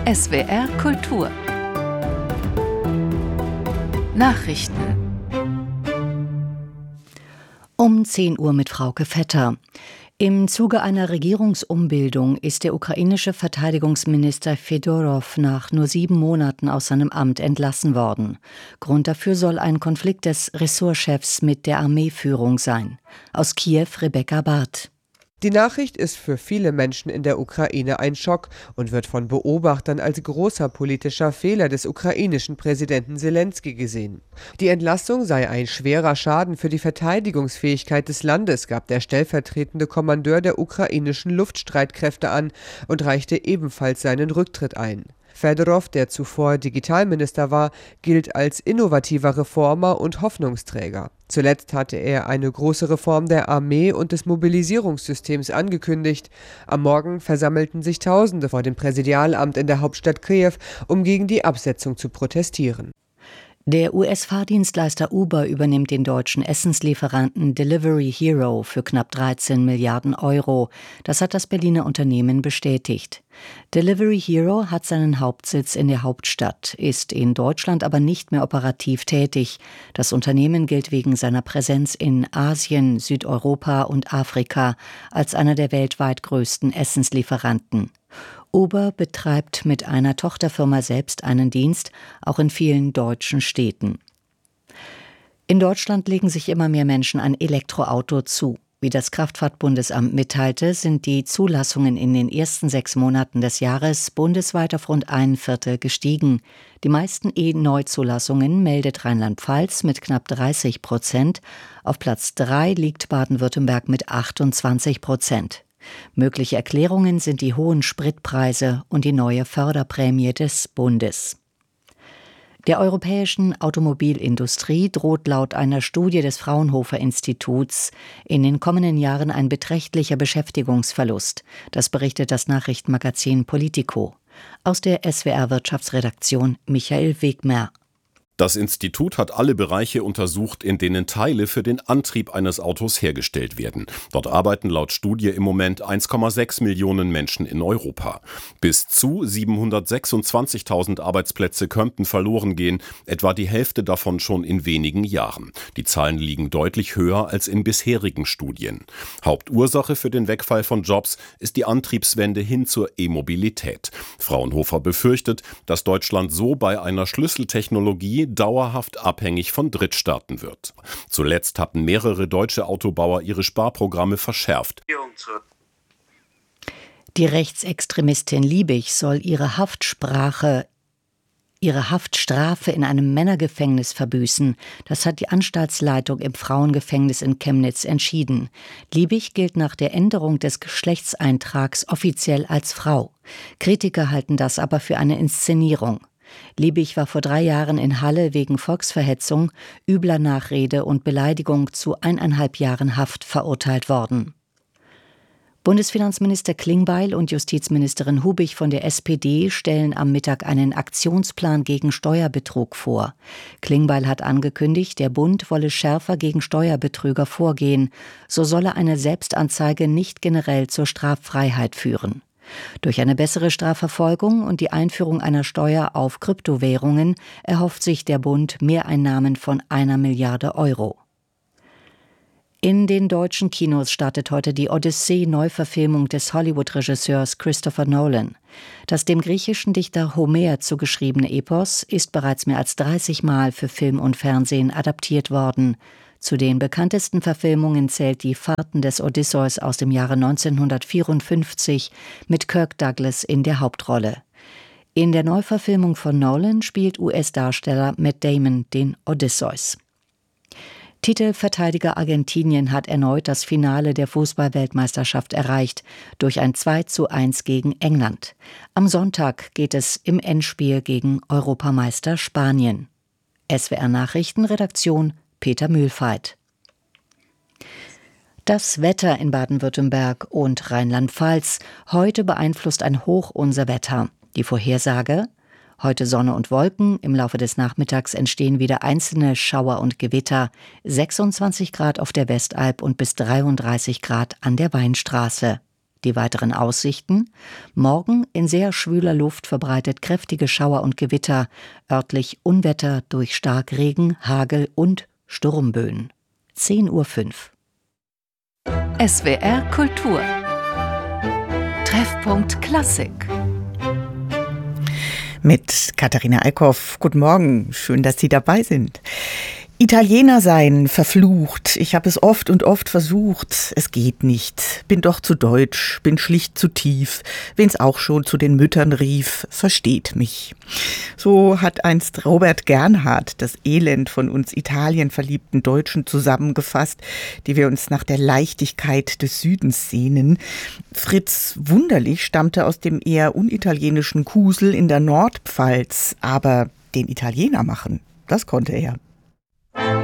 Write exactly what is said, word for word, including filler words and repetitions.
S W R Kultur Nachrichten Um zehn Uhr mit Frauke Vetter. Im Zuge einer Regierungsumbildung ist der ukrainische Verteidigungsminister Fedorow nach nur sieben Monaten aus seinem Amt entlassen worden. Grund dafür soll ein Konflikt des Ressortchefs mit der Armeeführung sein. Aus Kiew Rebecca Barth. Die Nachricht ist für viele Menschen in der Ukraine ein Schock und wird von Beobachtern als großer politischer Fehler des ukrainischen Präsidenten Selenskyj gesehen. Die Entlassung sei ein schwerer Schaden für die Verteidigungsfähigkeit des Landes, gab der stellvertretende Kommandeur der ukrainischen Luftstreitkräfte an und reichte ebenfalls seinen Rücktritt ein. Fedorow, der zuvor Digitalminister war, gilt als innovativer Reformer und Hoffnungsträger. Zuletzt hatte er eine große Reform der Armee und des Mobilisierungssystems angekündigt. Am Morgen versammelten sich Tausende vor dem Präsidialamt in der Hauptstadt Kiew, um gegen die Absetzung zu protestieren. Der U S-Fahrdienstleister Uber übernimmt den deutschen Essenslieferanten Delivery Hero für knapp dreizehn Milliarden Euro. Das hat das Berliner Unternehmen bestätigt. Delivery Hero hat seinen Hauptsitz in der Hauptstadt, ist in Deutschland aber nicht mehr operativ tätig. Das Unternehmen gilt wegen seiner Präsenz in Asien, Südeuropa und Afrika als einer der weltweit größten Essenslieferanten. Uber betreibt mit einer Tochterfirma selbst einen Dienst, auch in vielen deutschen Städten. In Deutschland legen sich immer mehr Menschen ein Elektroauto zu. Wie das Kraftfahrtbundesamt mitteilte, sind die Zulassungen in den ersten sechs Monaten des Jahres bundesweit auf rund ein Viertel gestiegen. Die meisten E-Neuzulassungen meldet Rheinland-Pfalz mit knapp dreißig Prozent. Auf Platz drei liegt Baden-Württemberg mit achtundzwanzig Prozent. Mögliche Erklärungen sind die hohen Spritpreise und die neue Förderprämie des Bundes. Der europäischen Automobilindustrie droht laut einer Studie des Fraunhofer Instituts in den kommenden Jahren ein beträchtlicher Beschäftigungsverlust. Das berichtet das Nachrichtenmagazin Politico. Aus der S W R-Wirtschaftsredaktion Michael Wegmer. Das Institut hat alle Bereiche untersucht, in denen Teile für den Antrieb eines Autos hergestellt werden. Dort arbeiten laut Studie im Moment eins Komma sechs Millionen Menschen in Europa. Bis zu siebenhundertsechsundzwanzigtausend Arbeitsplätze könnten verloren gehen, etwa die Hälfte davon schon in wenigen Jahren. Die Zahlen liegen deutlich höher als in bisherigen Studien. Hauptursache für den Wegfall von Jobs ist die Antriebswende hin zur E-Mobilität. Fraunhofer befürchtet, dass Deutschland so bei einer Schlüsseltechnologie dauerhaft abhängig von Drittstaaten wird. Zuletzt hatten mehrere deutsche Autobauer ihre Sparprogramme verschärft. Die Rechtsextremistin Liebig soll ihre Haftsprache ihre Haftstrafe in einem Männergefängnis verbüßen. Das hat die Anstaltsleitung im Frauengefängnis in Chemnitz entschieden. Liebig gilt nach der Änderung des Geschlechtseintrags offiziell als Frau. Kritiker halten das aber für eine Inszenierung. Liebig war vor drei Jahren in Halle wegen Volksverhetzung, übler Nachrede und Beleidigung zu eineinhalb Jahren Haft verurteilt worden. Bundesfinanzminister Klingbeil und Justizministerin Hubig von der S P D stellen am Mittag einen Aktionsplan gegen Steuerbetrug vor. Klingbeil hat angekündigt, der Bund wolle schärfer gegen Steuerbetrüger vorgehen. So solle eine Selbstanzeige nicht generell zur Straffreiheit führen. Durch eine bessere Strafverfolgung und die Einführung einer Steuer auf Kryptowährungen erhofft sich der Bund Mehreinnahmen von einer Milliarde Euro. In den deutschen Kinos startet heute die Odyssee-Neuverfilmung des Hollywood-Regisseurs Christopher Nolan. Das dem griechischen Dichter Homer zugeschriebene Epos ist bereits mehr als dreißig Mal für Film und Fernsehen adaptiert worden. Zu den bekanntesten Verfilmungen zählt die Fahrten des Odysseus aus dem Jahre neunzehnhundertvierundfünfzig mit Kirk Douglas in der Hauptrolle. In der Neuverfilmung von Nolan spielt U S-Darsteller Matt Damon den Odysseus. Titelverteidiger Argentinien hat erneut das Finale der Fußball-Weltmeisterschaft erreicht, durch ein zwei zu eins gegen England. Am Sonntag geht es im Endspiel gegen Europameister Spanien. S W R-Nachrichtenredaktion Peter Mühlfeit. Das Wetter in Baden-Württemberg und Rheinland-Pfalz. Heute beeinflusst ein Hoch unser Wetter. Die Vorhersage: Heute Sonne und Wolken, im Laufe des Nachmittags entstehen wieder einzelne Schauer und Gewitter. sechsundzwanzig Grad auf der Westalb und bis dreiunddreißig Grad an der Weinstraße. Die weiteren Aussichten: Morgen in sehr schwüler Luft verbreitet kräftige Schauer und Gewitter, örtlich Unwetter durch Starkregen, Hagel und Sturmböen. zehn Uhr fünf. S W R Kultur. Treffpunkt Klassik. Mit Katharina Eickhoff. Guten Morgen, schön, dass Sie dabei sind. Italiener sein, verflucht. Ich habe es oft und oft versucht. Es geht nicht. Bin doch zu deutsch, bin schlicht zu tief. Wen's auch schon zu den Müttern rief, versteht mich. So hat einst Robert Gernhardt das Elend von uns Italien-verliebten Deutschen zusammengefasst, die wir uns nach der Leichtigkeit des Südens sehnen. Fritz Wunderlich stammte aus dem eher unitalienischen Kusel in der Nordpfalz, aber den Italiener machen, das konnte er.